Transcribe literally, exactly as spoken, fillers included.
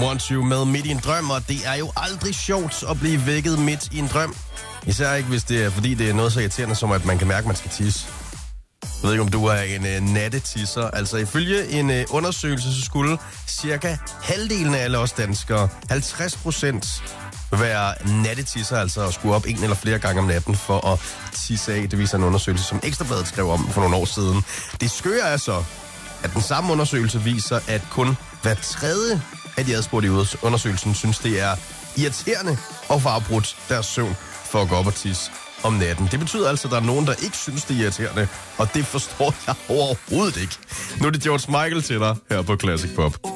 Want You med Midt i en drøm, og det er jo aldrig sjovt at blive vækket midt i en drøm. Især ikke, hvis det er, fordi det er noget så irriterende, som at man kan mærke, at man skal tisse. Jeg ved ikke, om du er en uh, nattetisser. Altså, ifølge en uh, undersøgelse, så skulle cirka halvdelen af alle os danskere, halvtreds procent, være nattetisser, altså at skulle op en eller flere gange om natten for at tisse af. Det viser en undersøgelse, som Ekstra Bladet skrev om for nogle år siden. Det skøre er så, at den samme undersøgelse viser, at kun hver tredje af de adspurgte i undersøgelsen synes, det er irriterende at få afbrudt deres søvn for at gå op og tisse om natten. Det betyder altså, at der er nogen, der ikke synes, det er irriterende, og det forstår jeg overhovedet ikke. Nu er det George Michael til dig her på Classic Pop.